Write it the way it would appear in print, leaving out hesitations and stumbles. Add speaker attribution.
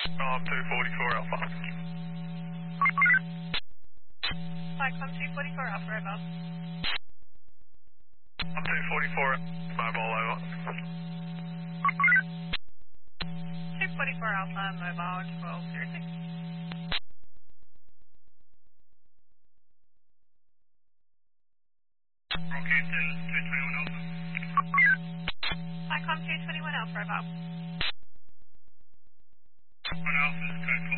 Speaker 1: 244 Alpha.
Speaker 2: Cyclone 244 Alpha, over.
Speaker 1: 244 mobile over.
Speaker 2: 244 Alpha, mobile 1206.
Speaker 1: Rockhampton 221 Alpha.
Speaker 2: Cyclone 221 Alpha, over.
Speaker 1: 1 Alpha is code